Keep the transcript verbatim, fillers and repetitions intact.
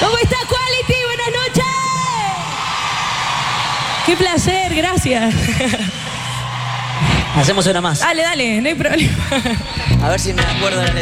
¿Cómo está Quality? Buenas noches. Qué placer, gracias. Hacemos una más. Dale, dale, no hay problema. A ver si me acuerdo de la letra.